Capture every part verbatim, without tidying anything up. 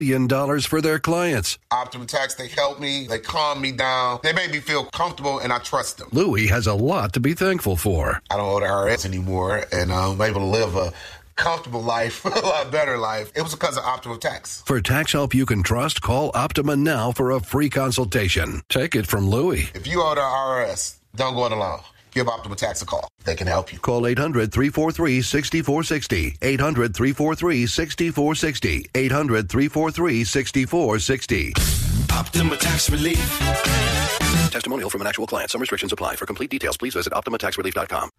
million dollars for their clients. Optima Tax, they help me, they calm me down, they make me feel comfortable, and I trust them. Louis has a lot to be thankful for. I don't owe the I R S anymore, and I'm able to live a comfortable life, a lot better life. It was because of Optima Tax. For tax help you can trust, call Optima now for a free consultation. Take it from Louis. If you owe the I R S, don't go it alone. Give Optima Tax a call. They can help you. Call eight hundred, three four three, six four six zero. eight hundred, three four three, six four six zero. eight hundred, three four three, six four six zero. Optima Tax Relief. Testimonial from an actual client. Some restrictions apply. For complete details, please visit optima tax relief dot com.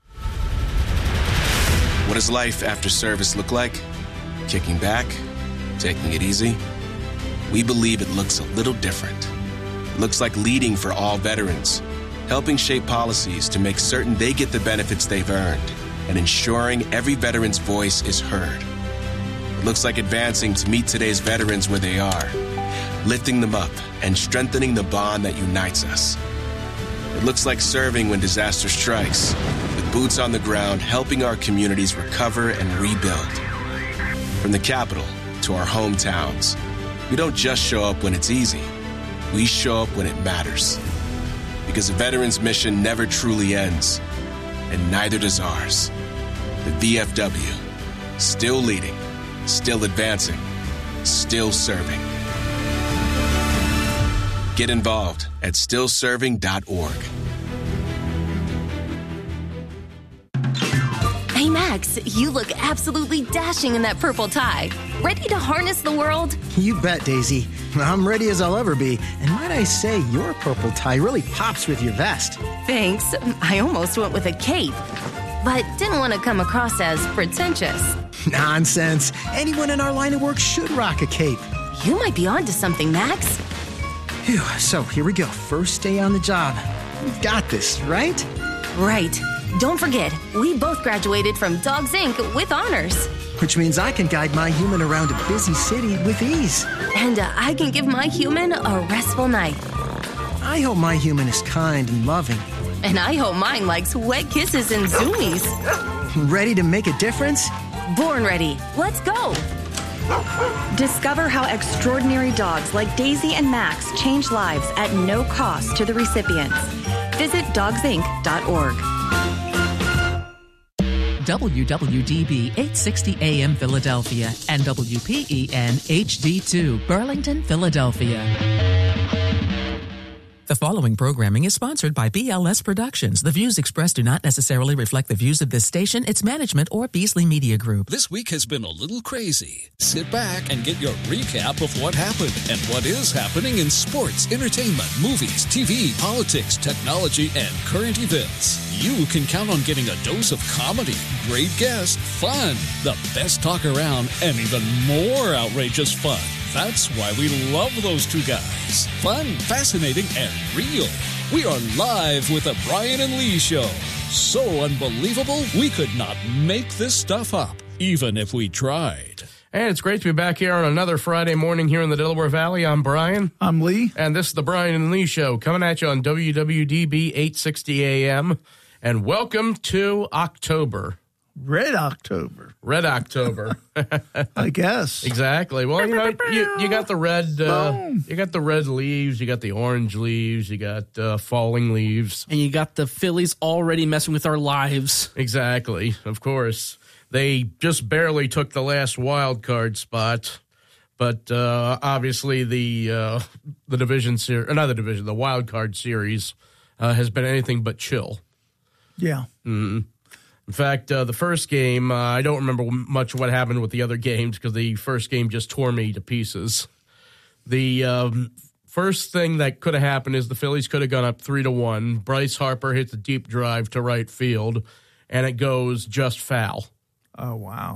What does life after service look like? Kicking back? Taking it easy? We believe it looks a little different. It looks like leading for all veterans, helping shape policies to make certain they get the benefits they've earned, and ensuring every veteran's voice is heard. It looks like advancing to meet today's veterans where they are, lifting them up and strengthening the bond that unites us. It looks like serving when disaster strikes, with boots on the ground helping our communities recover and rebuild. From the capital to our hometowns, we don't just show up when it's easy. We show up when it matters. Because a veteran's mission never truly ends, and neither does ours. The V F W, still leading, still advancing, still serving. Get involved at still serving dot org. Hey, Max, you look absolutely dashing in that purple tie. Ready to harness the world? You bet, Daisy. I'm ready as I'll ever be. And might I say, your purple tie really pops with your vest. Thanks. I almost went with a cape, but didn't want to come across as pretentious. Nonsense. Anyone in our line of work should rock a cape. You might be onto something, Max. Phew, so here we go. First day on the job. We've got this, right? Right. Don't forget, we both graduated from Dogs Incorporated with honors. Which means I can guide my human around a busy city with ease. And uh, I can give my human a restful night. I hope my human is kind and loving. And I hope mine likes wet kisses and zoomies. Ready to make a difference? Born ready. Let's go. Discover how extraordinary dogs like Daisy and Max change lives at no cost to the recipients. Visit dogs inc dot org. W W D B eight sixty A M Philadelphia and W P E N H D two Burlington, Philadelphia. The following programming is sponsored by B L S Productions. The views expressed do not necessarily reflect the views of this station, its management, or Beasley Media Group. This week has been a little crazy. Sit back and get your recap of what happened and what is happening in sports, entertainment, movies, T V, politics, technology, and current events. You can count on getting a dose of comedy, great guests, fun, the best talk around, and even more outrageous fun. That's why we love those two guys. Fun, fascinating, and real. We are live with the Brian and Lee Show. So unbelievable, we could not make this stuff up, even if we tried. And it's great to be back here on another Friday morning here in the Delaware Valley. I'm Brian. I'm Lee. And this is the Brian and Lee Show, coming at you on W W D B eight sixty A M. And welcome to October. Red October. Red October. I guess. Exactly. Well, you know, you, you got the red uh, you got the red leaves, you got the orange leaves, you got uh, falling leaves. And you got the Phillies already messing with our lives. Exactly. Of course. They just barely took the last wild card spot. But uh, obviously the uh, the division series, another division, the wild card series uh, has been anything but chill. Yeah. Mm-hmm. In fact, uh, the first game, uh, I don't remember much of what happened with the other games because the first game just tore me to pieces. The um, first thing that could have happened is the Phillies could have gone up three to one. Bryce Harper hits a deep drive to right field, and it goes just foul. Oh, wow.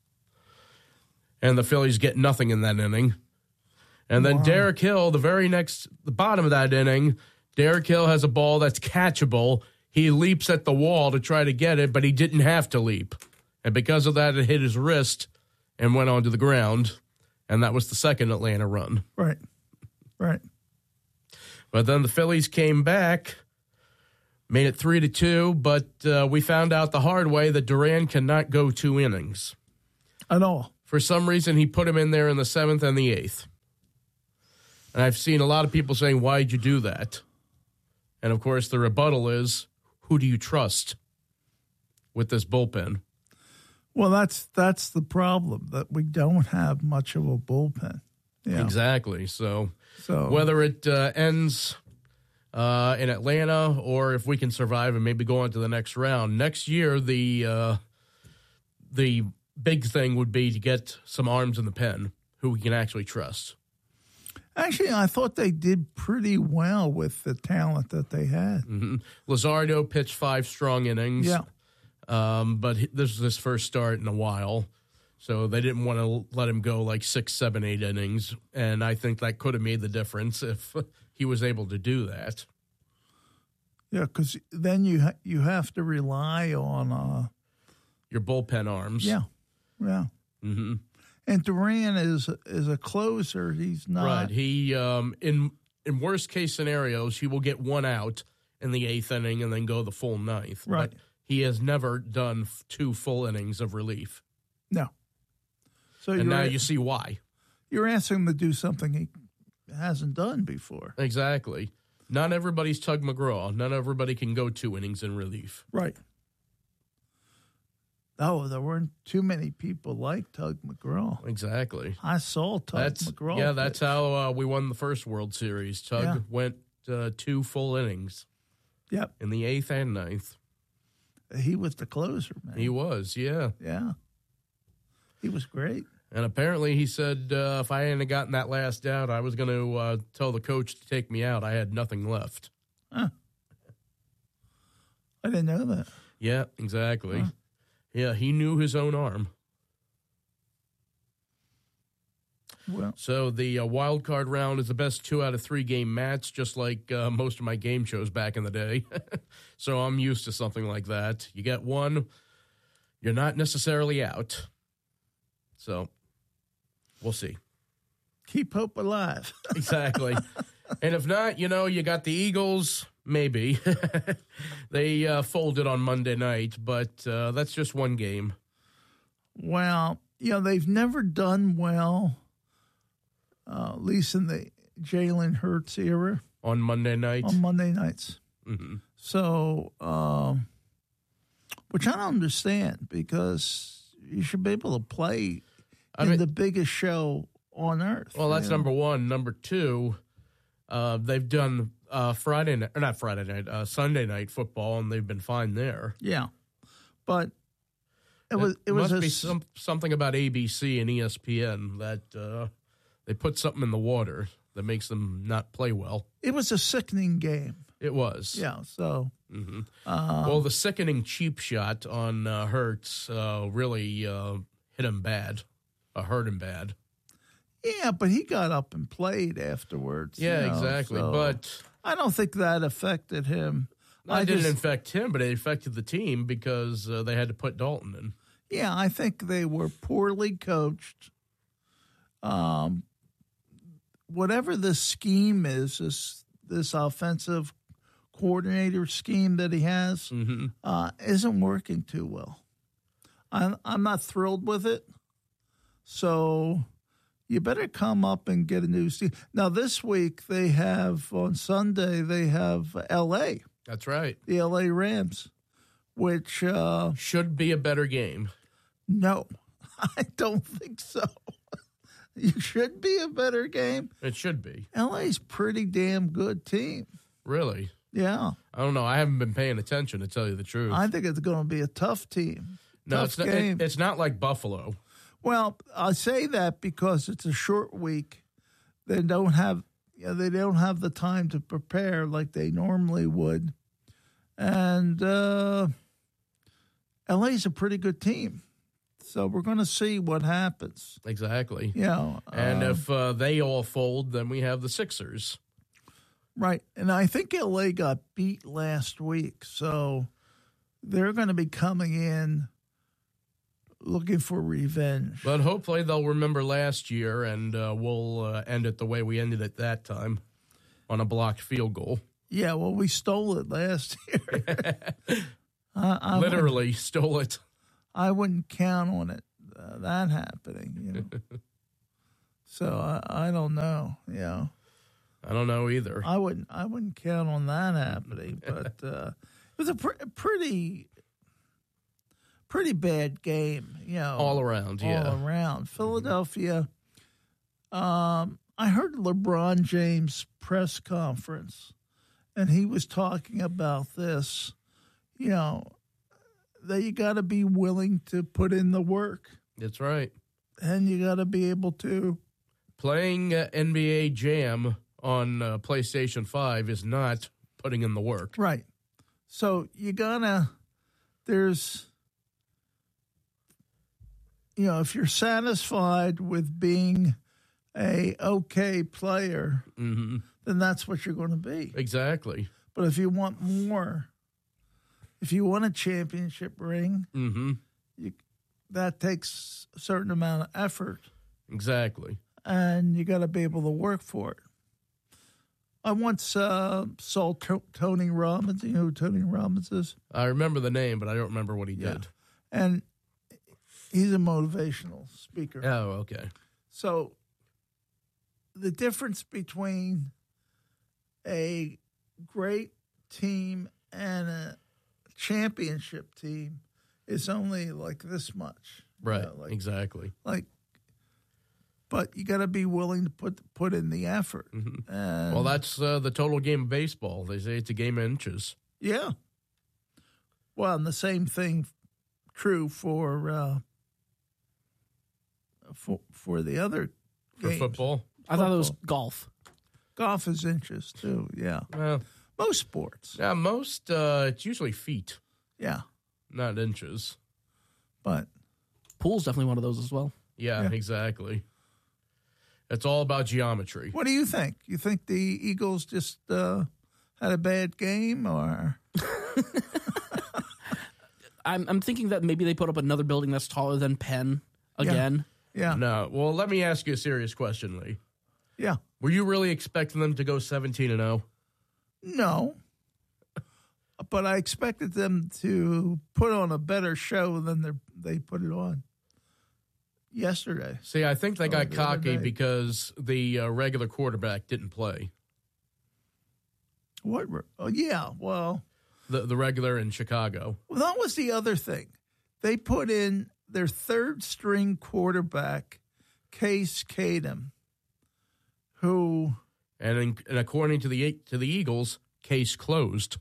And the Phillies get nothing in that inning. And then wow. Derek Hill, the very next, the bottom of that inning, Derek Hill has a ball that's catchable. He leaps at the wall to try to get it, but he didn't have to leap. And because of that, it hit his wrist and went onto the ground. And that was the second Atlanta run. Right. Right. But then the Phillies came back, made it three to two, but uh, we found out the hard way that Duran cannot go two innings. At all. For some reason, he put him in there in the seventh and the eighth. And I've seen a lot of people saying, why'd you do that? And, of course, the rebuttal is, who do you trust with this bullpen? Well, that's that's the problem, that we don't have much of a bullpen. Yeah. Exactly. So, So whether it uh, ends uh, in Atlanta or if we can survive and maybe go on to the next round, next year the uh, the big thing would be to get some arms in the pen who we can actually trust. Actually, I thought they did pretty well with the talent that they had. Mm-hmm. Luzardo pitched five strong innings. Yeah. Um, but he, this is his first start in a while, so they didn't want to let him go like six, seven, eight innings, and I think that could have made the difference if he was able to do that. Yeah, because then you ha- you have to rely on uh, your bullpen arms. Yeah, yeah. Mm-hmm. And Duran is is a closer. He's not Right. He um, in in worst case scenarios, he will get one out in the eighth inning and then go the full ninth. Right. But he has never done f- two full innings of relief. No. So and you're now a- you see why. You're asking him to do something he hasn't done before. Exactly. Not everybody's Tug McGraw. Not everybody can go two innings in relief. Right. Oh, there weren't too many people like Tug McGraw. Exactly. I saw Tug That's, McGraw. Yeah, that's how uh, we won the first World Series. Tug Yeah. went uh, two full innings. Yep. In the eighth and ninth. He was the closer, man. He was, yeah. Yeah. He was great. And apparently he said uh, if I hadn't gotten that last out, I was going to uh, tell the coach to take me out. I had nothing left. Huh. I didn't know that. Yeah, exactly. Huh. Yeah, he knew his own arm. Well, so the uh, wild card round is the best two out of three game match, just like uh, most of my game shows back in the day. So I'm used to something like that. You get one, you're not necessarily out. So we'll see. Keep hope alive. Exactly. And if not, you know, you got the Eagles, maybe. They uh, folded on Monday night, but uh, that's just one game. Well, you know, they've never done well, uh, at least in the Jalen Hurts era. On Monday night? On Monday nights. Mm-hmm. So, um, which I don't understand, because you should be able to play I in mean, the biggest show on earth. Well, that's you know? number one. Number two, uh, they've done uh, Friday night, or not Friday night, uh, Sunday night football, and they've been fine there. Yeah, but it was it, it was must a, be some, something about A B C and E S P N that uh, they put something in the water that makes them not play well. It was a sickening game. It was. Yeah. So, mm-hmm. uh, well, the sickening cheap shot on uh, Hurts uh, really uh, hit him bad, uh, hurt him bad. Yeah, but he got up and played afterwards. Yeah, you know, exactly. so But I don't think that affected him. That I didn't just, affect him, but it affected the team because uh, they had to put Dalton in. Yeah, I think they were poorly coached. Um, whatever the scheme is, this this offensive coordinator scheme that he has, mm-hmm. uh, isn't working too well. I'm I'm not thrilled with it. So you better come up and get a new scheme. Now this week they have on Sunday they have L A. That's right. The L A Rams, which uh, should be a better game. No, I don't think so. You should be a better game. It should be. L A's pretty damn good team. Really? Yeah. I don't know. I haven't been paying attention, to tell you the truth. I think it's going to be a tough team. No, tough it's not, game. it, it's not like Buffalo. Well, I say that because it's a short week. They don't have, you know, they don't have the time to prepare like they normally would, and uh, L A's a pretty good team. So we're going to see what happens. Exactly. You know, and uh, if uh, they all fold, then we have the Sixers. Right. And I think L A got beat last week. So they're going to be coming in looking for revenge. But hopefully they'll remember last year, and uh, we'll uh, end it the way we ended it that time, on a blocked field goal. Yeah, well, we stole it last year. I, I Literally stole it. I wouldn't count on it, uh, that happening, you know. So I, I don't know, you know. I don't know either. I wouldn't. I wouldn't count on that happening. But uh, it was a pr- pretty, pretty bad game. You know, all around. all Yeah, around. Philadelphia. Um, I heard LeBron James' press conference, and he was talking about this. You know, that you got to be willing to put in the work. That's right. And you got to be able to. Playing uh, N B A Jam on uh, PlayStation five is not putting in the work. Right. So you gotta, there's, you know, if you're satisfied with being a okay player, mm-hmm. then that's what you're going to be. Exactly. But if you want more, if you want a championship ring, mm-hmm. you, that takes a certain amount of effort. Exactly. And you got to be able to work for it. I once uh, saw t- Tony Robbins. You know who Tony Robbins is? I remember the name, but I don't remember what he Yeah. did. And he's a motivational speaker. Oh, okay. So the difference between a great team and a championship team is only like this much. Right, You know, like, exactly. Like, but you got to be willing to put put in the effort. Mm-hmm. And Well, that's uh, the total game of baseball. They say it's a game of inches. yeah. Well, and the same thing true for uh, for for the other For games. football? I thought it was golf. Golf is inches too. Yeah, Well, most sports. yeah, most, uh, it's usually feet, Yeah, not inches. but Pool's definitely one of those as well. Yeah, Yeah. exactly. It's all about geometry. what do you think? You think the Eagles just uh, had a bad game, or I'm I'm thinking that maybe they put up another building that's taller than Penn again. yeah, No. Well, let me ask you a serious question, Lee. yeah, Were you really expecting them to go seventeen and oh? no. But I expected them to put on a better show than they they put it on yesterday. See, I think they Oh, got the other cocky day. because the uh, regular quarterback didn't play. What? were- Oh, yeah. Well, The the regular in Chicago. well, that was the other thing. They put in their third string quarterback, Case Keenum, who And in, and according to the to the Eagles, case closed.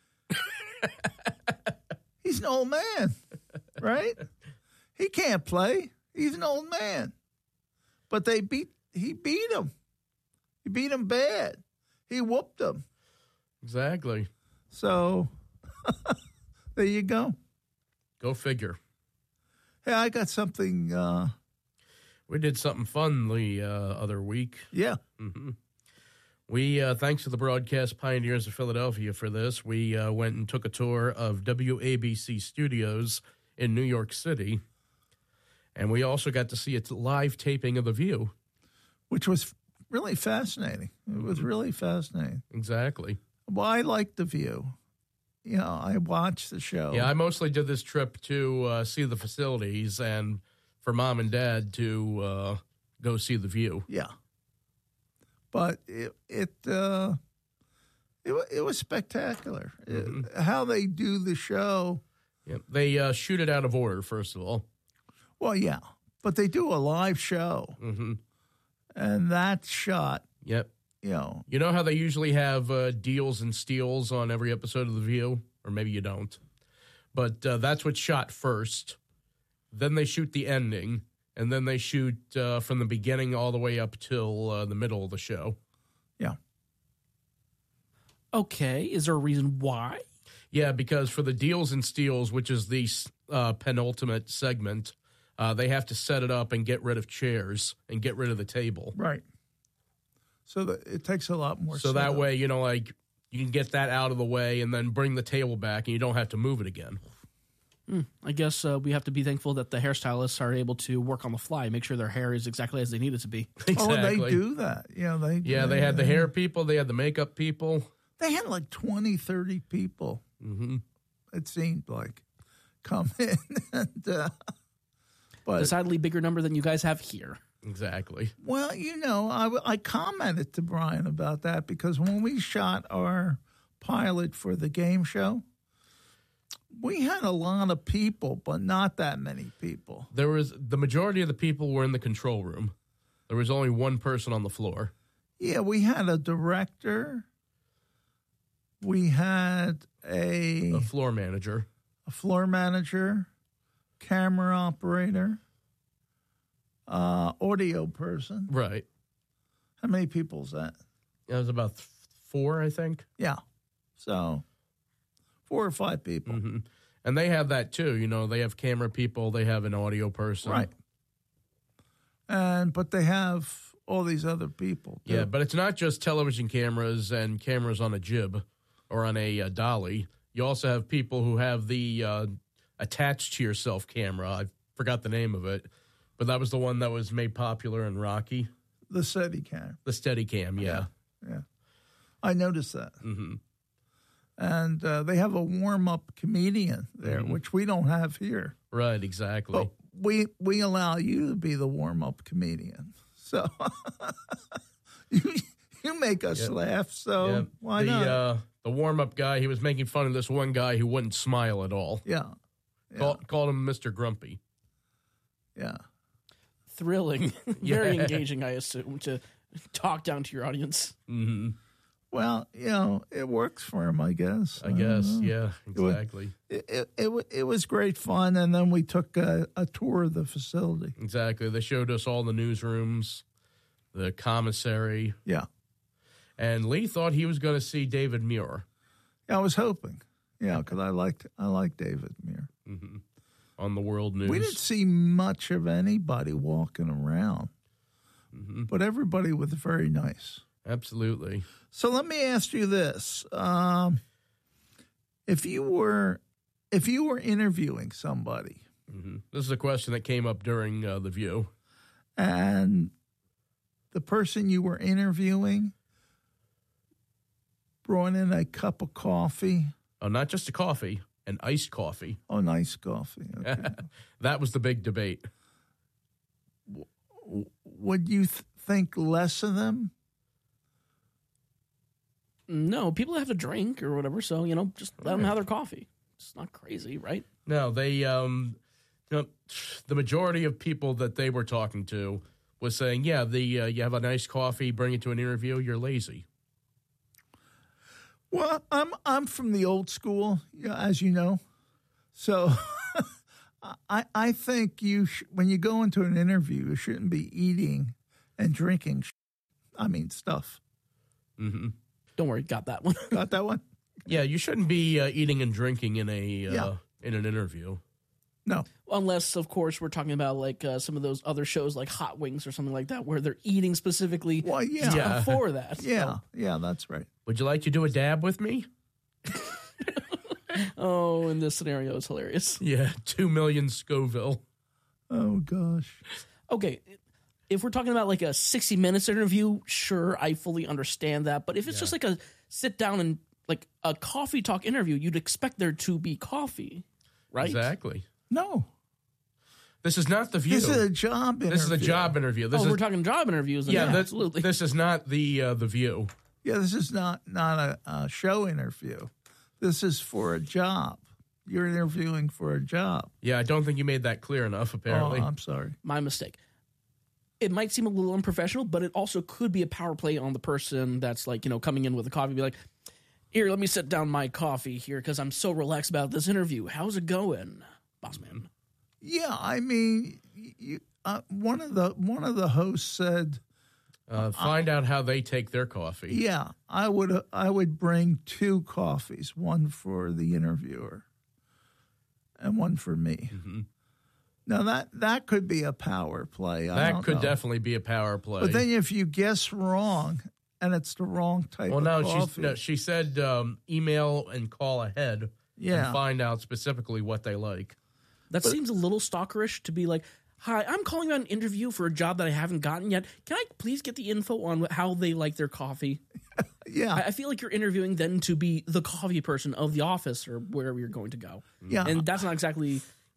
he's an old man, right? He can't play. He's an old man. But they beat. He beat him. He beat him bad. He whooped him. Exactly. So there you go. Go figure. Hey, I got something. Uh, We did something fun the uh, other week. yeah. hmm We, uh, thanks to the Broadcast Pioneers of Philadelphia for this, we uh, went and took a tour of W A B C Studios in New York City. And we also got to see a live taping of The View. Which was really fascinating. It was really fascinating. Exactly. Well, I like The View. You know, I watched the show. Yeah, I mostly did this trip to uh, see the facilities and for Mom and Dad to uh, go see The View. Yeah. But it it uh, it, wa- it was spectacular. It- how they do the show. Yep. They uh, shoot it out of order, first of all. Well, yeah. But they do a live show. Mm-hmm. And that shot, Yep. you know, You know how they usually have uh, deals and steals on every episode of The View? Or maybe you don't. But uh, that's what's shot first. Then they shoot the ending. And then they shoot uh, from the beginning all the way up till uh, the middle of the show. yeah. Okay, is there a reason why? Yeah, because for the deals and steals, which is the uh, penultimate segment, uh, they have to set it up and get rid of chairs and get rid of the table. Right. So that it takes a lot more So that setup. way, you know, like you can get that out of the way and then bring the table back and you don't have to move it again. Mm, I guess uh, we have to be thankful that the hairstylists are able to work on the fly, make sure their hair is exactly as they need it to be. Oh, they Exactly. do that. You know, they Yeah, they had the hair people, they had the makeup people. They had like twenty, thirty people, Mm-hmm. it seemed like, come in. and uh, But Decidedly bigger number than you guys have here. Exactly. Well, you know, I, I commented to Brian about that because when we shot our pilot for the game show, we had a lot of people, but not that many people. There was the majority of the people were in the control room. There was only one person on the floor. Yeah, we had a director. We had a, a floor manager, a floor manager, camera operator, uh, audio person. Right. How many people is that? It was about th- four, I think. Yeah. So four or five people. Mm-hmm. And they have that too. You know, they have camera people. They have an audio person. Right. And but they have all these other people. Too. Yeah, but it's not just television cameras and cameras on a jib or on a uh, dolly. You also have people who have the uh, attached to yourself camera. I forgot the name of it, but that was the one that was made popular in Rocky. The Steadicam. The Steadicam, yeah. yeah. Yeah. I noticed that. Mm-hmm. And uh, they have a warm-up comedian there, mm-hmm. which we don't have here. Right, exactly. But we we allow you to be the warm-up comedian. So you, you make us yep. laugh, so yep. why the, not? Uh, the warm-up guy, he was making fun of this one guy who wouldn't smile at all. Yeah. yeah. Call, called him Mister Grumpy. Yeah. Thrilling. Very yeah. engaging, I assume, to talk down to your audience. Mm-hmm. Well, you know, it works for him, I guess. I, I guess, yeah, exactly. It, it, it, it was great fun, and then we took a, a tour of the facility. Exactly. They showed us all the newsrooms, the commissary. Yeah. And Lee thought he was going to see David Muir. Yeah, I was hoping. Yeah, because I liked, I liked David Muir. Mm-hmm. On the world news. We didn't see much of anybody walking around, mm-hmm. but everybody was very nice. Absolutely. So let me ask you this: um, if you were, if you were interviewing somebody, mm-hmm. this is a question that came up during uh, the View, and the person you were interviewing brought in a cup of coffee. Oh, not just a coffee, an iced coffee. Oh, nice coffee. Okay. That was the big debate. W- would you th- think less of them? No, people have to drink or whatever, so, you know, just let right. them have their coffee. It's not crazy, right? No, they, um, you know, the majority of people that they were talking to was saying, yeah, the uh, you have a nice coffee, bring it to an interview, you're lazy. Well, I'm I'm from the old school, as you know, so I I think you sh- when you go into an interview, you shouldn't be eating and drinking. Sh- I mean stuff. Mm-hmm. Don't worry, got that one. Got that one. Yeah, you shouldn't be uh, eating and drinking in a uh, yeah. in an interview. No, unless of course we're talking about like uh, some of those other shows like Hot Wings or something like that, where they're eating specifically. Well, yeah, yeah. for that. Yeah, so. yeah, that's right. Would you like to do a dab with me? Oh, in this scenario, it's hilarious. Yeah, two million Scoville. Oh gosh. Okay. If we're talking about like a sixty minutes interview, sure, I fully understand that. But if it's yeah. just like a sit down and like a coffee talk interview, you'd expect there to be coffee, right? Exactly. No. This is not the View. This is a job interview. This is a job interview. This oh, is, we're talking job interviews. Then yeah, yeah absolutely. This is not the uh, the View. Yeah, this is not, not a, a show interview. This is for a job. You're interviewing for a job. Yeah, I don't think you made that clear enough, apparently. Oh, I'm sorry. My mistake. It might seem a little unprofessional, but it also could be a power play on the person that's like, you know, coming in with a coffee, be like, here, let me set down my coffee here because I'm so relaxed about this interview. How's it going, boss man? Yeah, I mean, you, uh, one of the one of the hosts said, uh, "Find uh, out how they take their coffee." Yeah, I would uh, I would bring two coffees, one for the interviewer and one for me. Mm-hmm. Now that that could be a power play. I that don't could know. definitely be a power play. But then if you guess wrong and it's the wrong type well, of no, coffee, she's, no, she said um, email and call ahead yeah. and find out specifically what they like. That but, seems a little stalkerish to be like, hi, I'm calling on an interview for a job that I haven't gotten yet. Can I please get the info on how they like their coffee? Yeah. I, I feel like you're interviewing then to be the coffee person of the office or wherever you're going to go. Yeah. And that's not exactly, you know.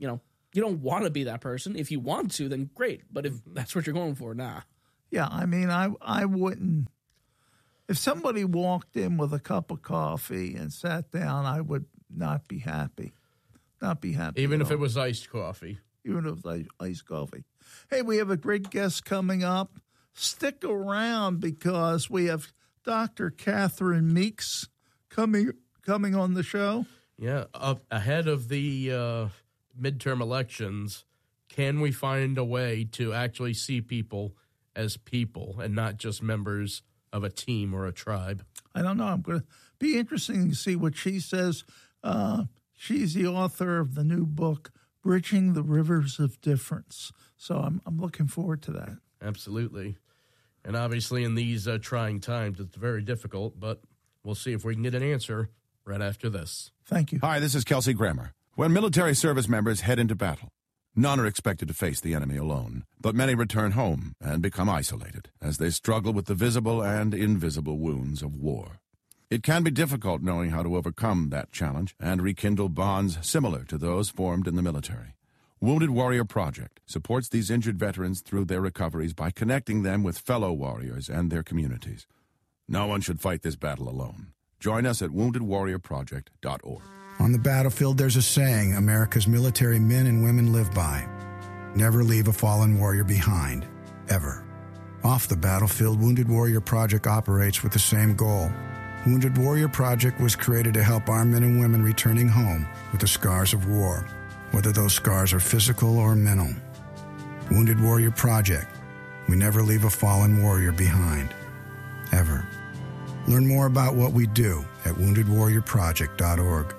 you don't want to be that person. If you want to, then great. But if that's what you're going for, nah. Yeah, I mean, I I wouldn't. If somebody walked in with a cup of coffee and sat down, I would not be happy. Not be happy. Even at if all. it was iced coffee. Even if it was iced coffee. Hey, we have a great guest coming up. Stick around because we have Doctor Catherine Meeks coming coming on the show. Yeah, up ahead of the uh, midterm elections, can we find a way to actually see people as people and not just members of a team or a tribe? I don't know. I'm going to be interesting to see what she says. Uh, she's the author of the new book, Bridging the Rivers of Difference. So I'm I'm looking forward to that. Absolutely. And obviously in these uh, trying times, it's very difficult, but we'll see if we can get an answer right after this. Thank you. Hi, this is Kelsey Grammer. When military service members head into battle, none are expected to face the enemy alone, but many return home and become isolated as they struggle with the visible and invisible wounds of war. It can be difficult knowing how to overcome that challenge and rekindle bonds similar to those formed in the military. Wounded Warrior Project supports these injured veterans through their recoveries by connecting them with fellow warriors and their communities. No one should fight this battle alone. Join us at wounded warrior project dot org. On the battlefield, there's a saying America's military men and women live by. Never leave a fallen warrior behind, ever. Off the battlefield, Wounded Warrior Project operates with the same goal. Wounded Warrior Project was created to help our men and women returning home with the scars of war, whether those scars are physical or mental. Wounded Warrior Project. We never leave a fallen warrior behind, ever. Learn more about what we do at wounded warrior project dot org.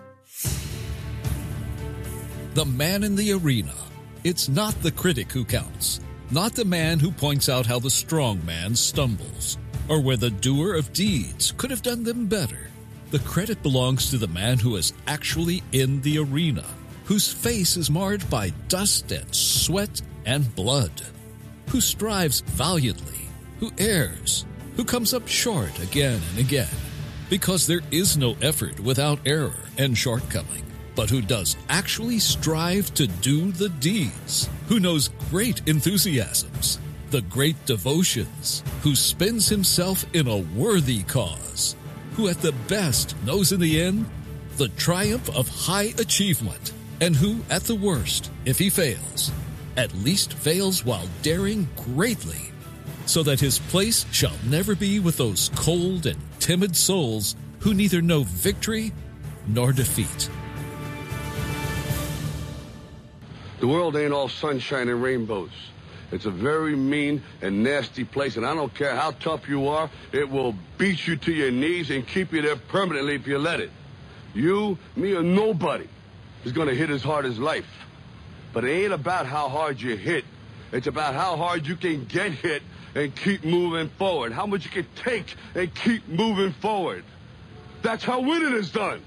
The man in the arena. It's not the critic who counts, not the man who points out how the strong man stumbles, or where the doer of deeds could have done them better. The credit belongs to the man who is actually in the arena, whose face is marred by dust and sweat and blood, who strives valiantly, who errs, who comes up short again and again, because there is no effort without error and shortcoming, but who does actually strive to do the deeds, who knows great enthusiasms, the great devotions, who spends himself in a worthy cause, who at the best knows in the end the triumph of high achievement, and who, at the worst, if he fails, at least fails while daring greatly, so that his place shall never be with those cold and timid souls who neither know victory nor defeat. The world ain't all sunshine and rainbows. It's a very mean and nasty place, and I don't care how tough you are, it will beat you to your knees and keep you there permanently if you let it. You, me, or nobody is going to hit as hard as life. But it ain't about how hard you hit. It's about how hard you can get hit and keep moving forward. How much you can take and keep moving forward. That's how winning is done.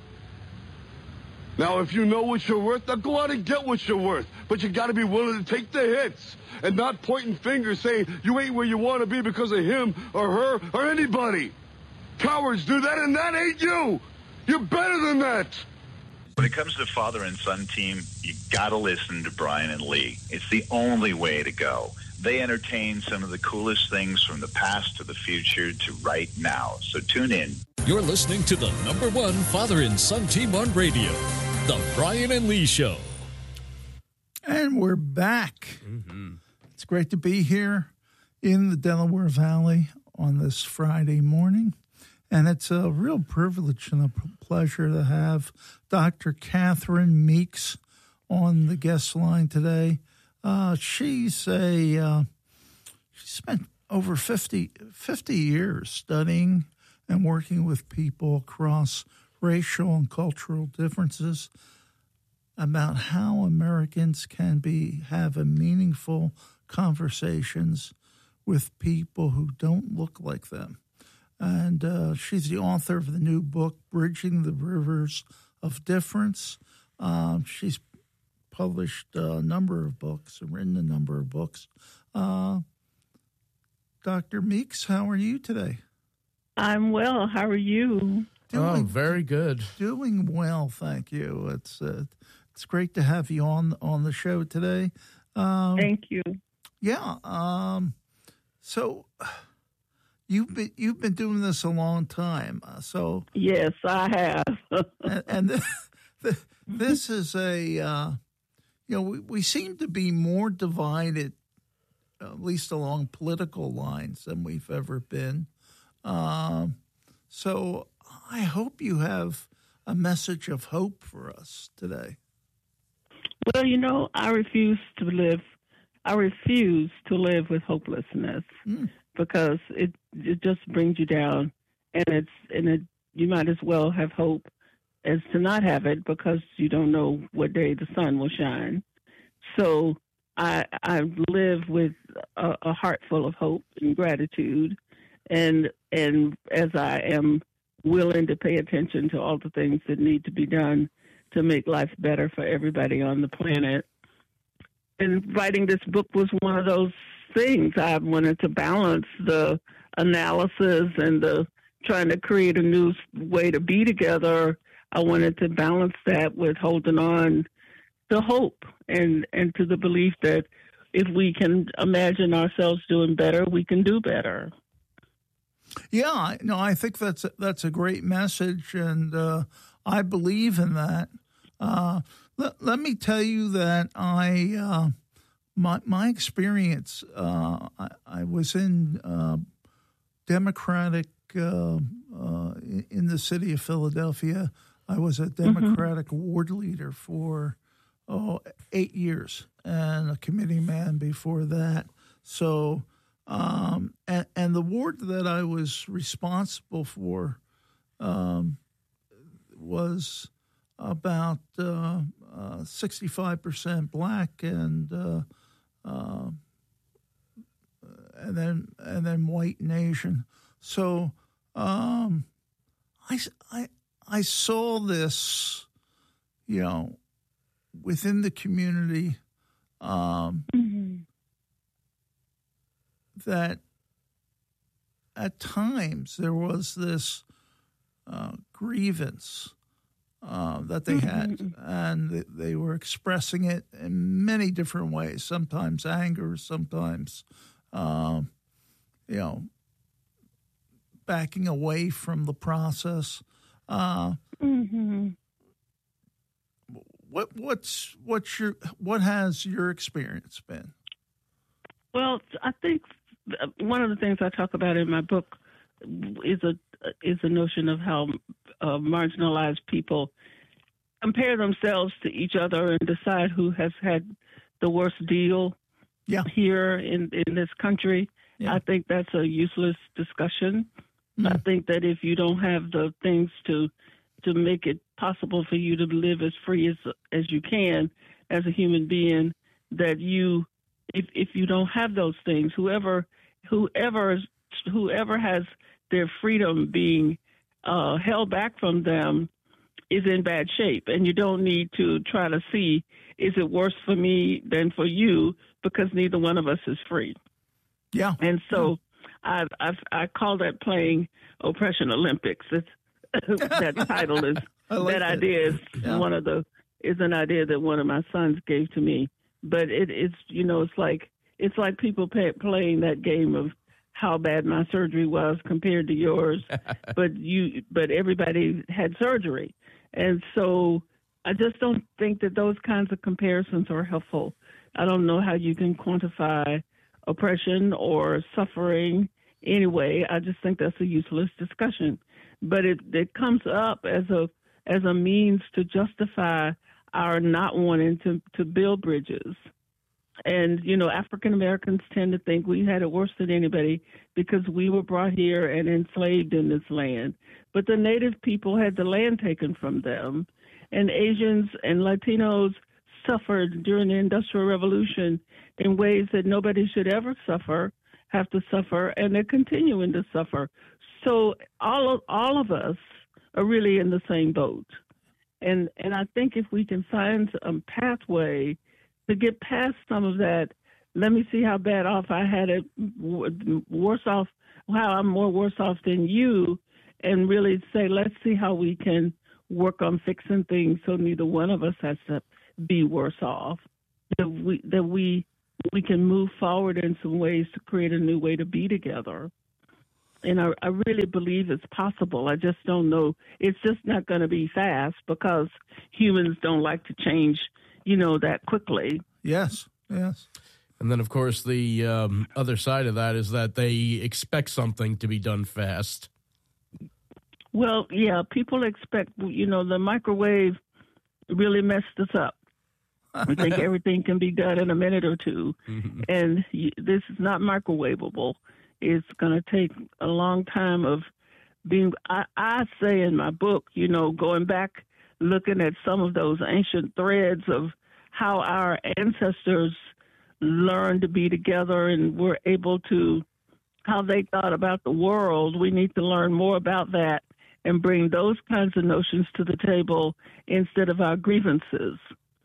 Now, if you know what you're worth, now go out and get what you're worth. But you got to be willing to take the hits and not pointing fingers saying you ain't where you want to be because of him or her or anybody. Cowards do that, and that ain't you. You're better than that. When it comes to the father and son team, you got to listen to Brian and Lee. It's the only way to go. They entertain some of the coolest things from the past to the future to right now. So tune in. You're listening to the number one father and son team on radio, The Brian and Lee Show. And we're back. Mm-hmm. It's great to be here in the Delaware Valley on this Friday morning. And it's a real privilege and a pleasure to have Doctor Catherine Meeks on the guest line today. Uh, she's a uh, she spent over fifty, fifty years studying and working with people across racial and cultural differences about how Americans can be have a meaningful conversations with people who don't look like them. And uh, she's the author of the new book, Bridging the Rivers of Difference. Uh, she's published a number of books and written a number of books. Uh, Doctor Meeks, how are you today? I'm well. How are you? Doing, oh, very good. Doing well, thank you. It's uh, It's great to have you on on the show today. Um, Thank you. Yeah. Um, so you've been you've been doing this a long time. Uh, so yes, I have. and and this, this is a uh, you know we, we seem to be more divided, at least along political lines, than we've ever been. Um, so I hope you have a message of hope for us today. Well, you know, I refuse to live. I refuse to live with hopelessness mm. because it it just brings you down, and it's and it you might as well have hope as to not have it because you don't know what day the sun will shine. So I I live with a, a heart full of hope and gratitude, and and as I am willing to pay attention to all the things that need to be done to make life better for everybody on the planet. And writing this book was one of those things. I wanted to balance the analysis and the trying to create a new way to be together. I wanted to balance that with holding on to hope and, and to the belief that if we can imagine ourselves doing better, we can do better. Yeah, no, I think that's a, that's a great message, and uh, I believe in that. Uh, let, let me tell you that I uh, my my experience. Uh, I, I was in uh, Democratic uh, uh, in the city of Philadelphia. I was a Democratic mm-hmm. ward leader for oh eight years, and a committee man before that. So. Um, and, and the ward that I was responsible for um, was about uh, uh, sixty-five percent black and uh, uh, and then and then white and Asian. So um, I, I, I saw this, you know, within the community. Um, mm-hmm. That at times there was this uh, grievance uh, that they had, mm-hmm. and they were expressing it in many different ways, sometimes anger, sometimes, um, you know, backing away from the process. Uh, mm-hmm. What what's what's your what has your experience been? Well, I think one of the things I talk about in my book is a is a notion of how uh, marginalized people compare themselves to each other and decide who has had the worst deal yeah. here in, in this country. Yeah. I think that's a useless discussion. Mm. I think that if you don't have the things to to make it possible for you to live as free as as you can as a human being, that you If if you don't have those things, whoever whoever whoever has their freedom being uh, held back from them is in bad shape, and you don't need to try to see, is it worse for me than for you, because neither one of us is free. Yeah, and so yeah. I I I call that playing Oppression Olympics. It's, that title is like that it. idea is yeah. one of the is an idea that one of my sons gave to me. But it, it's, you know, it's like it's like people pay, playing that game of how bad my surgery was compared to yours. but you, but everybody had surgery. And so I just don't think that those kinds of comparisons are helpful. I don't know how you can quantify oppression or suffering anyway. I just think that's a useless discussion. But it, it comes up as a as a means to justify our not wanting to, to build bridges. And, you know, African Americans tend to think we had it worse than anybody because we were brought here and enslaved in this land. But the native people had the land taken from them. And Asians and Latinos suffered during the Industrial Revolution in ways that nobody should ever suffer, have to suffer, and they're continuing to suffer. So all of, all of us are really in the same boat. And and I think if we can find a pathway to get past some of that, let me see how bad off I had it, worse off, how I'm more worse off than you, and really say, let's see how we can work on fixing things so neither one of us has to be worse off. That we that we we can move forward in some ways to create a new way to be together. And I, I really believe it's possible. I just don't know. It's just not going to be fast because humans don't like to change, you know, that quickly. Yes, yes. And then, of course, the um, other side of that is that they expect something to be done fast. Well, yeah, people expect, you know, the microwave really messed us up. I think everything can be done in a minute or two. Mm-hmm. And this is not microwavable. It's going to take a long time of being, I, I say in my book, you know, going back, looking at some of those ancient threads of how our ancestors learned to be together and were able to, how they thought about the world. We need to learn more about that and bring those kinds of notions to the table instead of our grievances.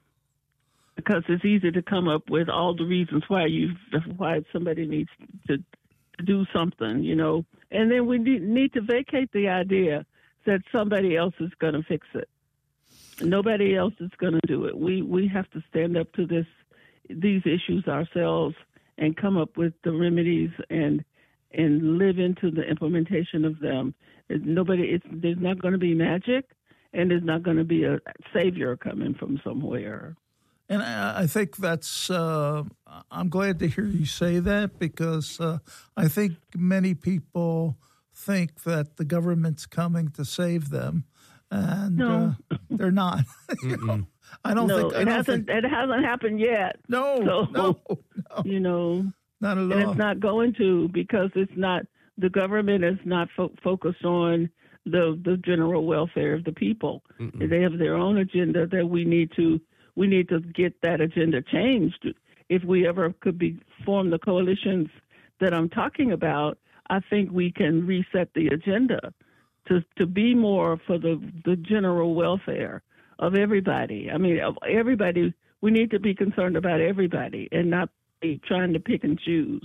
Because it's easy to come up with all the reasons why you, why somebody needs to do something, you know, and then we need, need to vacate the idea that somebody else is going to fix it. Nobody else is going to do it. We we have to stand up to this these issues ourselves and come up with the remedies and and live into the implementation of them. It's nobody. It's there's not going to be magic, and there's not going to be a savior coming from somewhere. And I think that's, uh, I'm glad to hear you say that because uh, I think many people think that the government's coming to save them, and no. uh, they're not. you know? I don't no, think I it don't hasn't. think, it hasn't happened yet. No, so, no, no, you know, not at all. And it's not going to because it's not. The government is not fo- focused on the the general welfare of the people. Mm-mm. They have their own agenda that we need to. We need to get that agenda changed. If we ever could be form the coalitions that I'm talking about, I think we can reset the agenda to, to be more for the, the general welfare of everybody. I mean, of everybody, we need to be concerned about everybody and not be trying to pick and choose.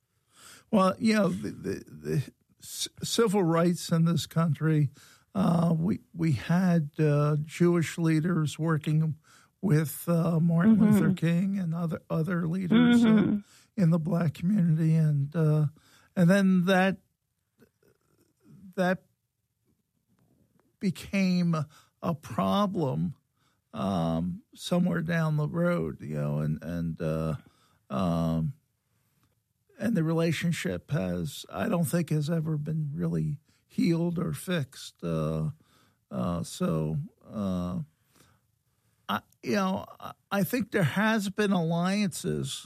Well, you know, the, the, the civil rights in this country, uh, we, we had uh, Jewish leaders working with uh, Martin mm-hmm. Luther King and other other leaders mm-hmm. uh, in the Black community, and uh, and then that that became a problem um, somewhere down the road, you know, and and uh, um, and the relationship has, I don't think, has ever been really healed or fixed. Uh, uh, so. Uh, I, you know, I think there has been alliances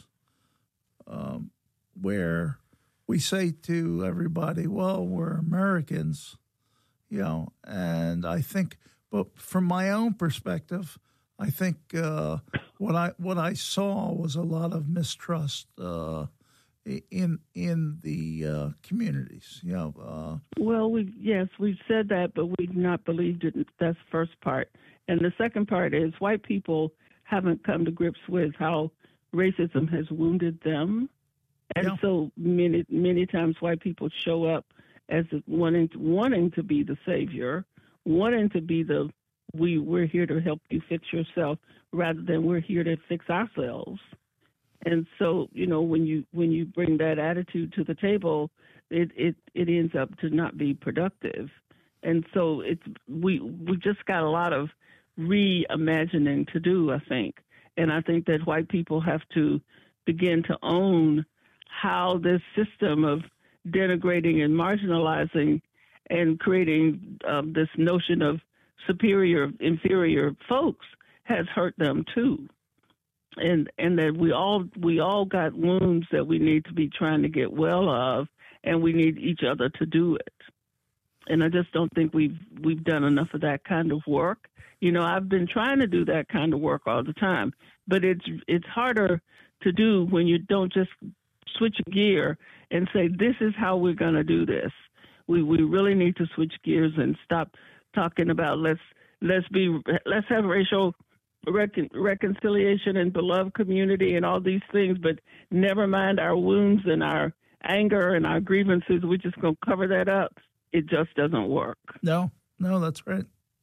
um, where we say to everybody, well, we're Americans, you know, and I think, but from my own perspective, I think uh, what I what I saw was a lot of mistrust uh, in in the uh, communities, you know. Uh, well, we yes, we've said that, but we've not believed it. That's the first part. And the second part is white people haven't come to grips with how racism has wounded them. And yeah. so many many times white people show up as wanting to, wanting to be the savior, wanting to be the, we, we're here to help you fix yourself, rather than we're here to fix ourselves. And so, you know, when you when you bring that attitude to the table, it, it, it ends up to not be productive. And so it's we we just got a lot of reimagining to do, I think. And I think that white people have to begin to own how this system of denigrating and marginalizing and creating um, this notion of superior, inferior folks has hurt them too. And and that we all we all got wounds that we need to be trying to get well of, and we need each other to do it. And I just don't think we've we've done enough of that kind of work. You know, I've been trying to do that kind of work all the time, but it's it's harder to do when you don't just switch a gear and say, this is how we're going to do this. We we really need to switch gears and stop talking about let's let's be let's have racial recon, reconciliation and beloved community and all these things, but never mind our wounds and our anger and our grievances. We're just going to cover that up. It just doesn't work. No, no, that's right.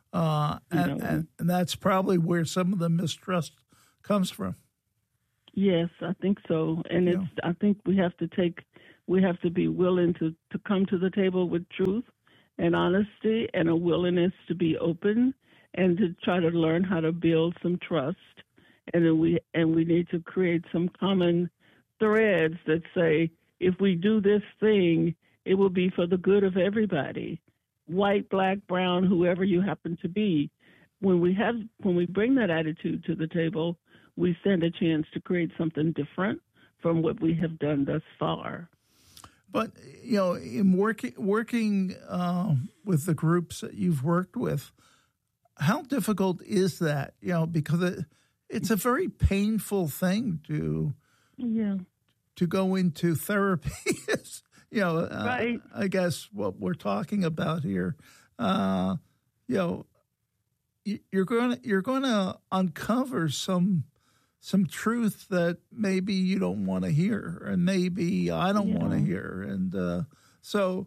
Uh, and, and, and that's probably where some of the mistrust comes from. Yes, I think so. And Yeah. it's I think we have to take we have to be willing to, to come to the table with truth and honesty and a willingness to be open and to try to learn how to build some trust. And then we and we need to create some common threads that say, if we do this thing, it will be for the good of everybody, white, black, brown, whoever you happen to be. When we have when we bring that attitude to the table, we stand a chance to create something different from what we have done thus far. But, you know, in working working uh, with the groups that you've worked with, how difficult is that? You know, because it, it's a very painful thing to Yeah. to go into therapy. you know, uh, Right. I guess what we're talking about here, uh, you know, you- you're going to you're going to uncover some some truth that maybe you don't want to hear, and maybe I don't want to Yeah. hear, and uh, so.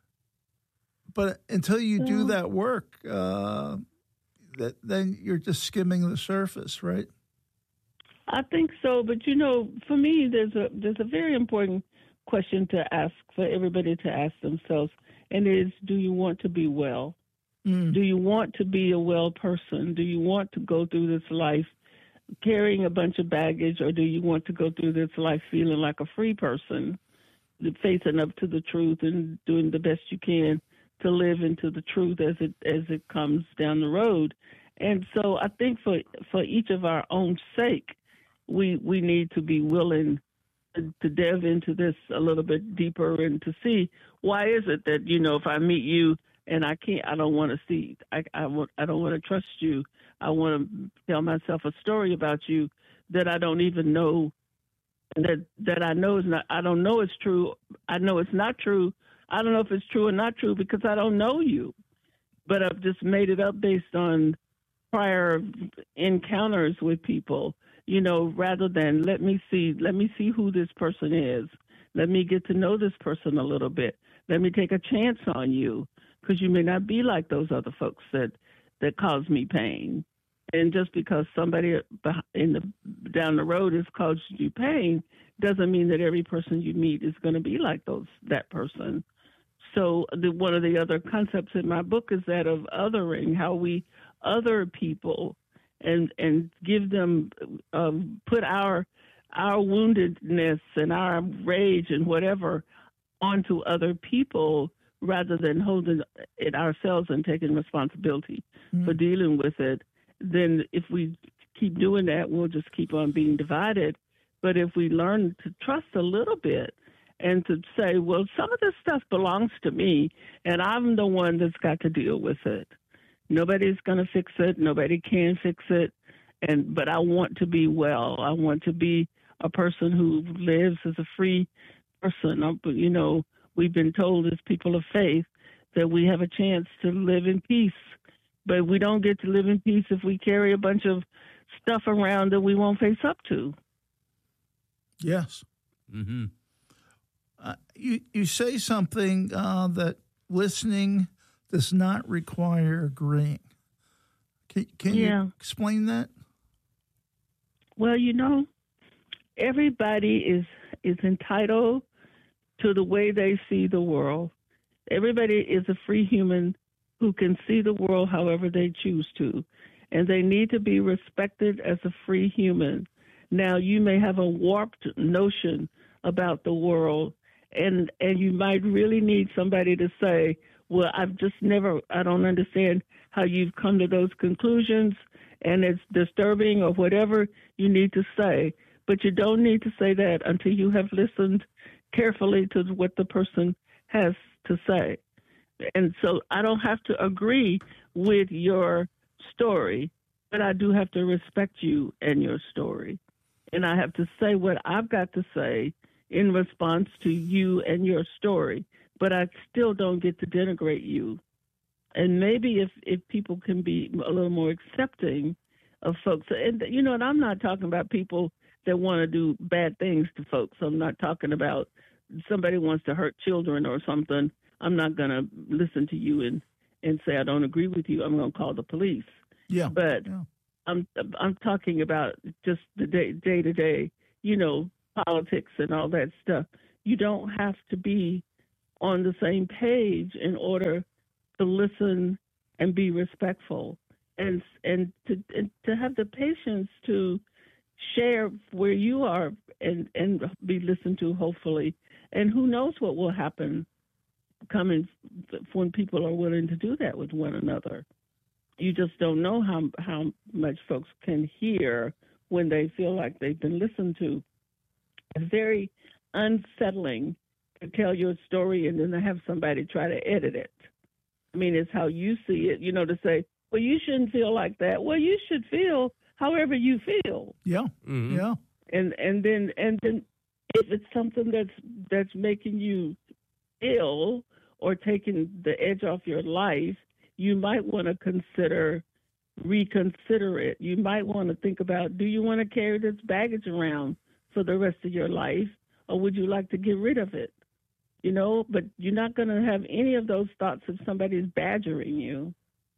But until you do Well- that work, uh, that then you're just skimming the surface, right? I think so, but you know, for me, there's a there's a very important question to ask for everybody to ask themselves, and it is: do you want to be well? Do you want to be a well person? Do you want to go through this life carrying a bunch of baggage, or do you want to go through this life feeling like a free person, facing up to the truth and doing the best you can to live into the truth as it as it comes down the road? And so I think for for each of our own sake, we we need to be willing to, to delve into this a little bit deeper and to see why is it that, you know, if I meet you and I can't, I don't want to see, I I, want, I don't want to trust you. I want to tell myself a story about you that I don't even know, that that I know is not, I don't know it's true. I know it's not true. I don't know if it's true or not true because I don't know you, but I've just made it up based on prior encounters with people, you know, rather than let me see, let me see who this person is. Let me get to know this person a little bit. Let me take a chance on you because you may not be like those other folks that, that cause me pain. And just because somebody in the down the road has caused you pain doesn't mean that every person you meet is going to be like those that person. So the, one of the other concepts in my book is that of othering, how we other people and and give them um, put our our woundedness and our rage and whatever onto other people rather than holding it ourselves and taking responsibility mm-hmm. for dealing with it. Then if we keep doing that, we'll just keep on being divided. But if we learn to trust a little bit and to say, well, some of this stuff belongs to me, and I'm the one that's got to deal with it. Nobody's going to fix it. Nobody can fix it. And but I want to be well. I want to be a person who lives as a free person. I'm, you know, we've been told as people of faith that we have a chance to live in peace. But we don't get to live in peace if we carry a bunch of stuff around that we won't face up to. Yes. Mm-hmm. Uh, you, you say something uh, that listening does not require agreeing. Can, can Yeah. you explain that? Well, you know, everybody is is entitled to the way they see the world. Everybody is a free human who can see the world however they choose to, and they need to be respected as a free human. Now, you may have a warped notion about the world, and and you might really need somebody to say, well, I've just never, I don't understand how you've come to those conclusions, and it's disturbing or whatever you need to say. But you don't need to say that until you have listened carefully to what the person has to say. And so I don't have to agree with your story, but I do have to respect you and your story. And I have to say what I've got to say in response to you and your story, but I still don't get to denigrate you. And maybe if, if people can be a little more accepting of folks, and you know, and I'm not talking about people that want to do bad things to folks. I'm not talking about somebody wants to hurt children or something. I'm not going to listen to you and, and say I don't agree with you, I'm going to call the police. Yeah. But yeah. I'm I'm talking about just the day day to day, you know, politics and all that stuff. You don't have to be on the same page in order to listen and be respectful, and and to and to have the patience to share where you are and and be listened to, hopefully. And who knows what will happen coming when people are willing to do that with one another. You just don't know how how much folks can hear when they feel like they've been listened to. It's very unsettling to tell your story and then to have somebody try to edit it. I mean, it's how you see it, you know, to say, well, you shouldn't feel like that. Well, you should feel however you feel. Yeah, mm-hmm. yeah. And and then and then if it's something that's that's making you ill or taking the edge off your life, you might want to consider reconsider it. You might want to think about, do you want to carry this baggage around for the rest of your life, or would you like to get rid of it? You know, but you're not going to have any of those thoughts if somebody's badgering you.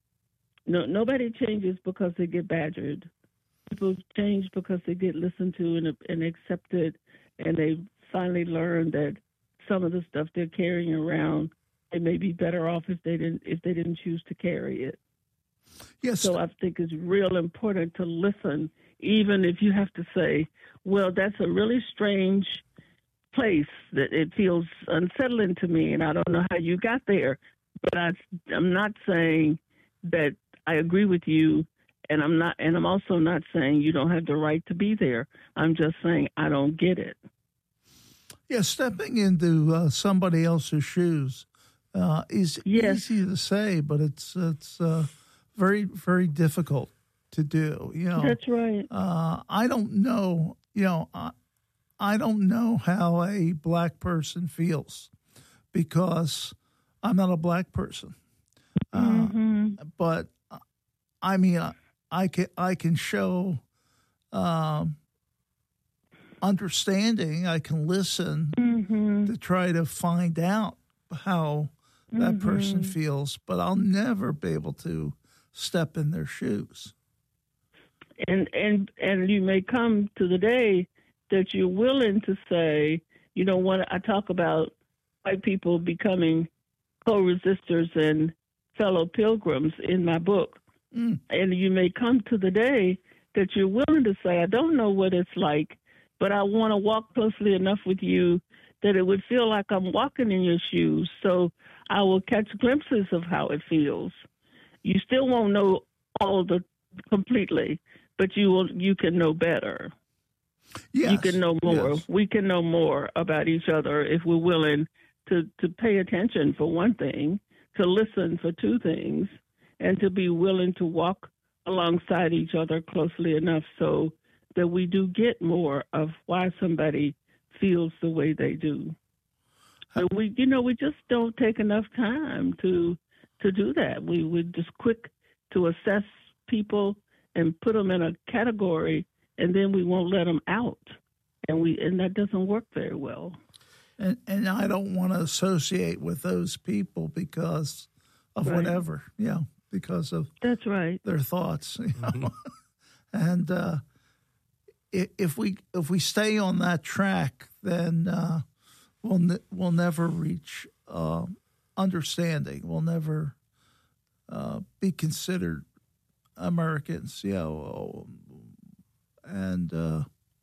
No, nobody changes because they get badgered. People change because they get listened to and, and accepted, and they finally learn that some of the stuff they're carrying around, they may be better off if they didn't if they didn't choose to carry it. Yes. So I think it's real important to listen, even if you have to say, well, that's a really strange place, that it feels unsettling to me, and I don't know how you got there. But I, I'm not saying that I agree with you, and I'm not, and I'm also not saying you don't have the right to be there. I'm just saying I don't get it. Yeah, stepping into uh, somebody else's shoes uh, is yes. easy to say, but it's it's uh, very very difficult to do. You know, that's right. Uh, I don't know. You know, I, I don't know how a black person feels because I'm not a black person. Mm-hmm. Uh, but I mean, I, I can I can show um, understanding. I can listen mm-hmm. to try to find out how that mm-hmm. person feels, but I'll never be able to step in their shoes. And and and you may come to the day that you're willing to say, you know, when I talk about white people becoming co-resistors and fellow pilgrims in my book, mm. and you may come to the day that you're willing to say, I don't know what it's like, but I want to walk closely enough with you that it would feel like I'm walking in your shoes, so I will catch glimpses of how it feels. You still won't know all the completely, but you will. You can know better. Yes. You can know more. Yes. We can know more about each other if we're willing to, to pay attention for one thing, to listen for two things, and to be willing to walk alongside each other closely enough so that we do get more of why somebody feels the way they do. And we, you know, we just don't take enough time to to do that. We we're just quick to assess people and put them in a category, and then we won't let them out, and we and that doesn't work very well. And and I don't want to associate with those people because of right. whatever, you know, because of that's right their thoughts, you know. And uh, if we if we stay on that track, then uh, we'll ne- we'll never reach uh, understanding. We'll never uh, be considered Americans, you know. And uh,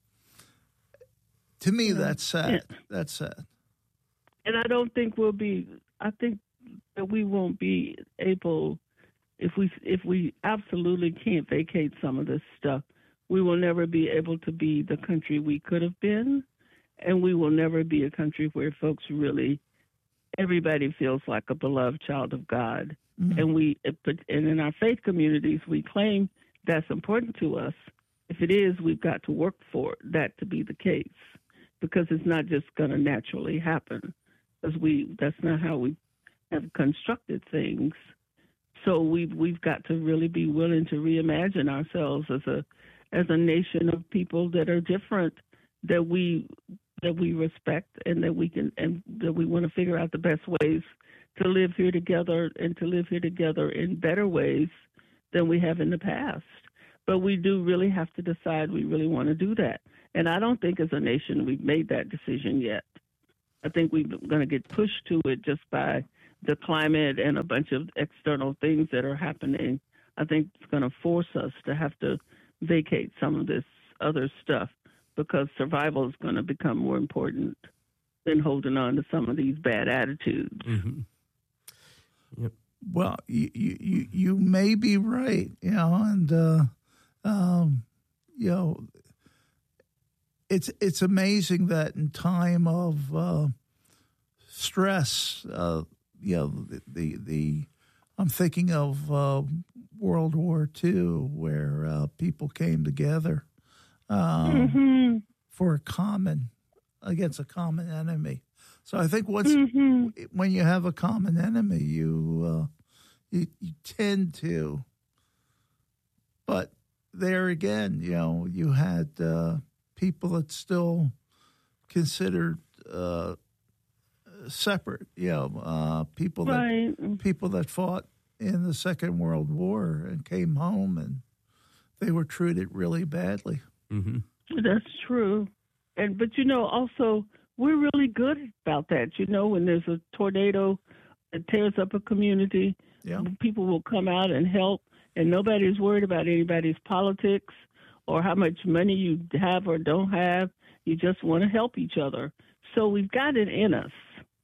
to me, that's sad. Yeah. That's sad. And I don't think we'll be. I think that we won't be able, if we if we absolutely can't vacate some of this stuff, we will never be able to be the country we could have been, and we will never be a country where folks really, everybody feels like a beloved child of God. Mm-hmm. And we, and in our faith communities, we claim that's important to us. If it is, we've got to work for that to be the case, because it's not just going to naturally happen. Because we, that's not how we have constructed things. So we've we've got to really be willing to reimagine ourselves as a as a nation of people that are different, that we that we respect, and that we can and that we want to figure out the best ways to live here together and to live here together in better ways than we have in the past. But we do really have to decide we really want to do that. And I don't think as a nation we've made that decision yet. I think we're going to get pushed to it just by the climate and a bunch of external things that are happening. I think it's going to force us to have to vacate some of this other stuff because survival is going to become more important than holding on to some of these bad attitudes. Mm-hmm. Yep. Well, you, you you may be right, you know, and uh, um, you know, it's it's amazing that in time of uh, stress, uh, you know, the, the the I'm thinking of uh, World War Two, where uh, people came together um, mm-hmm. for a common against a common enemy. So I think what's mm-hmm. when you have a common enemy, you uh, you, you tend to. But there again, you know, you had uh, people that still considered uh, separate. You know, uh, people that right. people that fought in the Second World War and came home and they were treated really badly. Mm-hmm. That's true, and but you know also. We're really good about that. You know, when there's a tornado that tears up a community, yeah. people will come out and help, and nobody's worried about anybody's politics or how much money you have or don't have. You just want to help each other. So we've got it in us.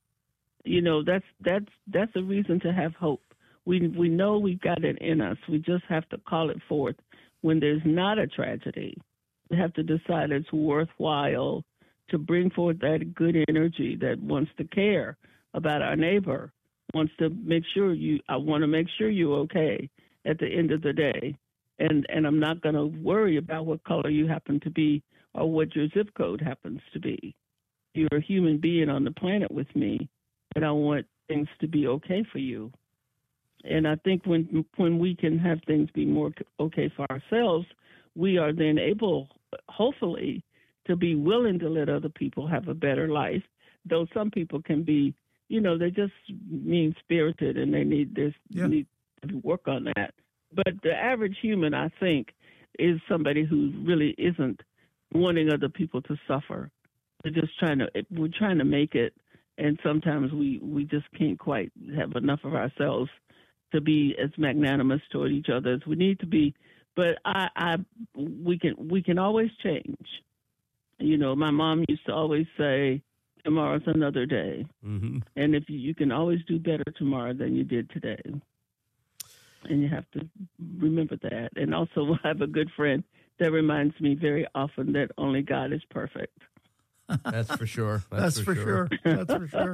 You know, that's that's that's a reason to have hope. We we know we've got it in us. We just have to call it forth when there's not a tragedy. We have to decide it's worthwhile to bring forth that good energy that wants to care about our neighbor, wants to make sure you, I want to make sure you're okay at the end of the day. And and I'm not going to worry about what color you happen to be or what your zip code happens to be. You're a human being on the planet with me, and I want things to be okay for you. And I think when when we can have things be more okay for ourselves, we are then able, hopefully, to be willing to let other people have a better life, though some people can be, you know, they're just mean-spirited and they need this yeah. need to work on that. But the average human, I think, is somebody who really isn't wanting other people to suffer. They're just trying to, we're trying to make it, and sometimes we, we just can't quite have enough of ourselves to be as magnanimous toward each other as we need to be. But I, I we can we can always change. You know, my mom used to always say, tomorrow's another day. Mm-hmm. And if you, you can always do better tomorrow than you did today. And you have to remember that. And also I have a good friend that reminds me very often that only God is perfect. That's for sure. That's, That's for, for sure. sure. That's for sure.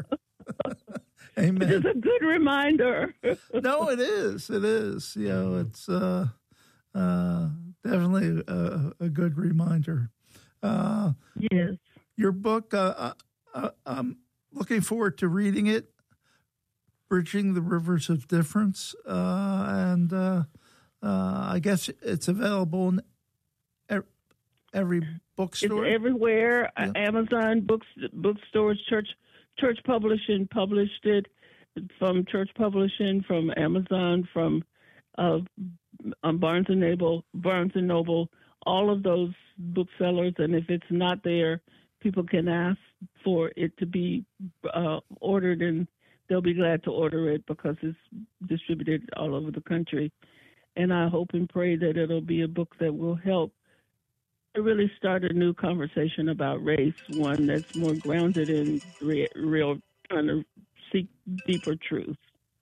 Amen. It's a good reminder. No, it is. It is. You know, it's uh, uh, definitely a, a good reminder. Uh, yes. Your book, uh, uh, I'm looking forward to reading it, Bridging the Rivers of Difference. Uh, and uh, uh, I guess it's available in every bookstore. It's everywhere. Yeah. Amazon, books, bookstores, church, church publishing published it from church publishing, from Amazon, from uh, um, Barnes and Noble, Barnes and Noble, all of those booksellers. And if it's not there, people can ask for it to be uh, ordered, and they'll be glad to order it because it's distributed all over the country. And I hope and pray that it'll be a book that will help to really start a new conversation about race, one that's more grounded in re- real, trying to seek deeper truth.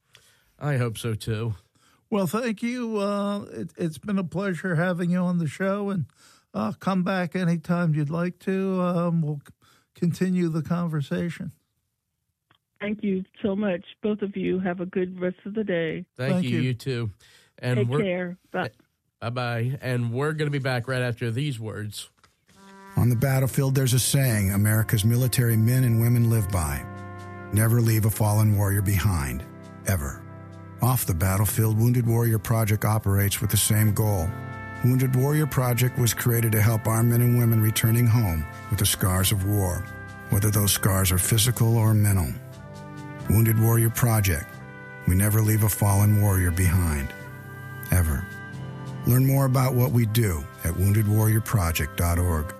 I hope so, too. Well, thank you. Uh, it, it's been a pleasure having you on the show, and uh, come back anytime you'd like to. Um, we'll continue the conversation. Thank you so much. Both of you have a good rest of the day. Thank, Thank you, you. you too. And Take we're, care. Bye. Bye-bye. And we're going to be back right after these words. On the battlefield, there's a saying America's military men and women live by. Never leave a fallen warrior behind, ever. Off the battlefield, Wounded Warrior Project operates with the same goal. Wounded Warrior Project was created to help our men and women returning home with the scars of war, whether those scars are physical or mental. Wounded Warrior Project. We never leave a fallen warrior behind. Ever. Learn more about what we do at wounded warrior project dot org.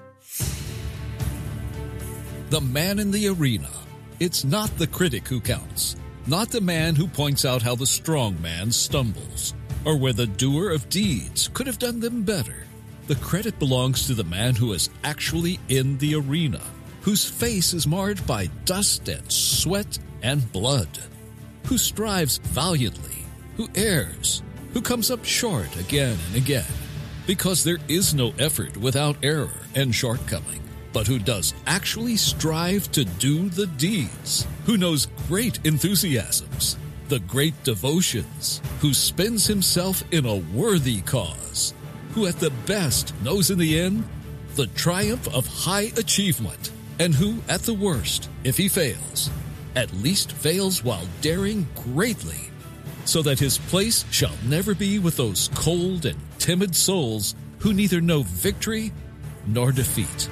The man in the arena. It's not the critic who counts, not the man who points out how the strong man stumbles, or where the doer of deeds could have done them better. The credit belongs to the man who is actually in the arena, whose face is marred by dust and sweat and blood, who strives valiantly, who errs, who comes up short again and again, because there is no effort without error and shortcoming, but who does actually strive to do the deeds, who knows great enthusiasms, the great devotions, who spends himself in a worthy cause, who at the best knows in the end the triumph of high achievement, and who at the worst, if he fails, at least fails while daring greatly, so that his place shall never be with those cold and timid souls who neither know victory nor defeat.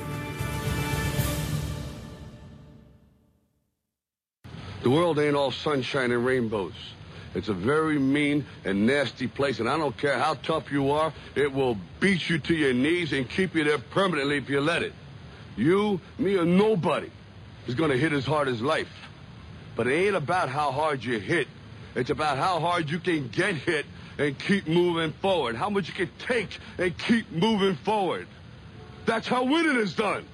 The world ain't all sunshine and rainbows. It's a very mean and nasty place, and I don't care how tough you are, it will beat you to your knees and keep you there permanently if you let it. You, me, or nobody is going to hit as hard as life. But it ain't about how hard you hit. It's about how hard you can get hit and keep moving forward. How much you can take and keep moving forward. That's how winning is done.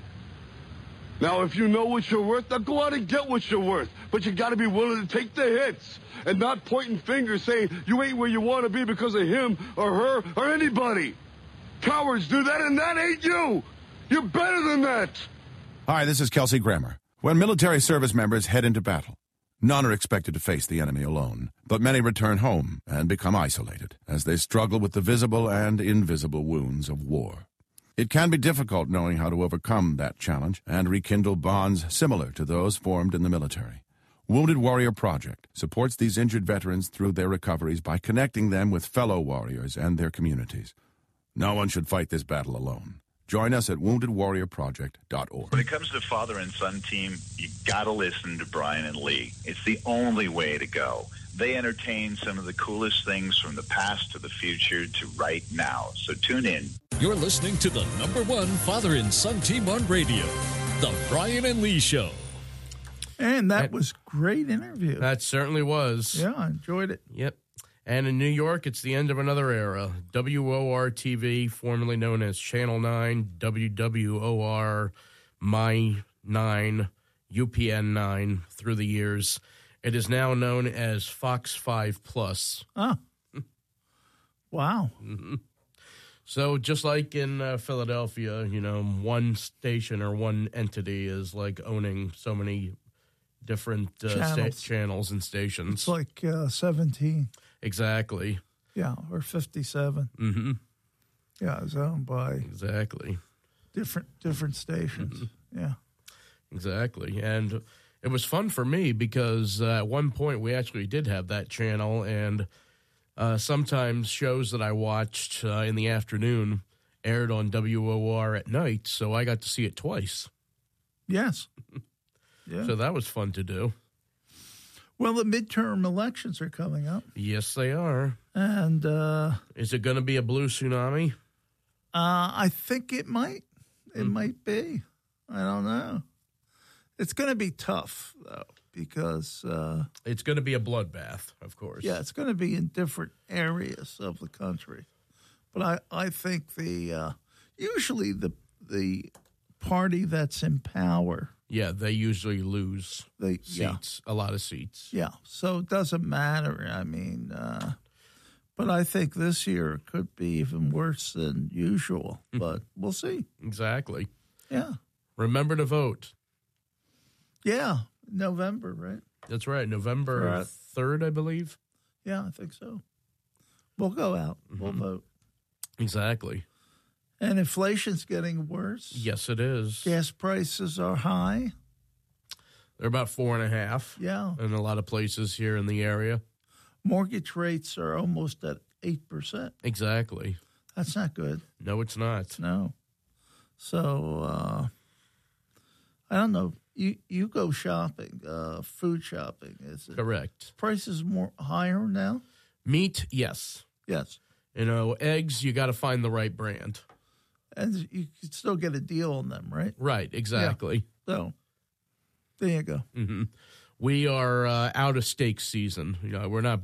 Now, if you know what you're worth, now go out and get what you're worth. But you got to be willing to take the hits and not pointing fingers saying you ain't where you want to be because of him or her or anybody. Cowards do that, and that ain't you. You're better than that. Hi, this is Kelsey Grammer. When military service members head into battle, none are expected to face the enemy alone, but many return home and become isolated as they struggle with the visible and invisible wounds of war. It can be difficult knowing how to overcome that challenge and rekindle bonds similar to those formed in the military. Wounded Warrior Project supports these injured veterans through their recoveries by connecting them with fellow warriors and their communities. No one should fight this battle alone. Join us at wounded warrior project dot org. When it comes to father and son team, you got to listen to Brian and Lee. It's the only way to go. They entertain some of the coolest things from the past to the future to right now. So tune in. You're listening to the number one father and son team on radio, The Brian and Lee Show. And that was great interview. That certainly was. Yeah, I enjoyed it. Yep. And in New York, it's the end of another era. W O R T V, formerly known as Channel nine, W W O R, My nine, U P N nine through the years. It is now known as Fox five Plus. Oh. Wow. Mm-hmm. So just like in uh, Philadelphia, you know, one station or one entity is like owning so many different uh, channels. Sta- channels and stations. It's like uh, seventeen. Exactly. Yeah, or fifty-seven. Mm-hmm. Yeah, it's owned by exactly different different stations. Mm-hmm. Yeah, exactly. And it was fun for me because uh, at one point we actually did have that channel, and uh, sometimes shows that I watched uh, in the afternoon aired on W O R at night, so I got to see it twice. Yes. Yeah. So that was fun to do. Well, the midterm elections are coming up. Yes, they are. And uh, is it going to be a blue tsunami? Uh, I think it might. It mm. might be. I don't know. It's going to be tough, though, because uh, it's going to be a bloodbath, of course. Yeah, it's going to be in different areas of the country. But I, I think the uh, usually the the party that's in power. Yeah, they usually lose they, seats, yeah. a lot of seats. Yeah, so it doesn't matter. I mean, uh, but I think this year it could be even worse than usual, but we'll see. Exactly. Yeah. Remember to vote. Yeah, November, right? That's right, November third, I believe. Yeah, I think so. We'll go out. Mm-hmm. We'll vote. Exactly. And inflation's getting worse. Yes, it is. Gas prices are high. They're about four and a half. Yeah. In a lot of places here in the area. Mortgage rates are almost at eight percent. Exactly. That's not good. No, it's not. No. So, uh, I don't know. You you go shopping, uh, food shopping. Is it Correct. prices more higher now? Meat, yes. Yes. You know, eggs, you got to find the right brand. And you can still get a deal on them, right? Right, exactly. Yeah. So there you go. Mm-hmm. We are uh, out of steak season. You know, we're not